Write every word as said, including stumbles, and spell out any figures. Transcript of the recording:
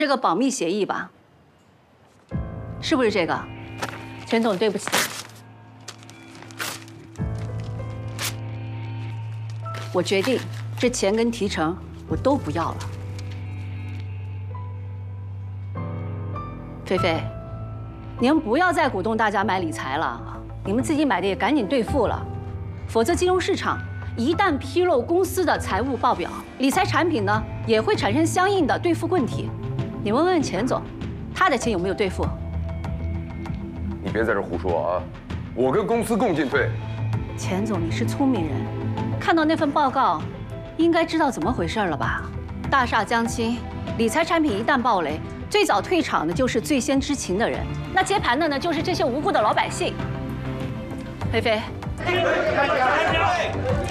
这个保密协议吧？是不是这个？钱总，对不起，我决定这钱跟提成我都不要了。菲菲，你们不要再鼓动大家买理财了，你们自己买的也赶紧兑付了，否则金融市场一旦披露公司的财务报表，理财产品呢也会产生相应的兑付问题。 你问问钱总，他的钱有没有兑付？ 你别在这胡说啊！我跟公司共进退。 钱总，你是聪明人，看到那份报告，应该知道怎么回事了吧？大厦将倾，理财产品一旦暴雷，最早退场的就是最先知情的人，那接盘的呢就是这些无辜的老百姓。菲菲。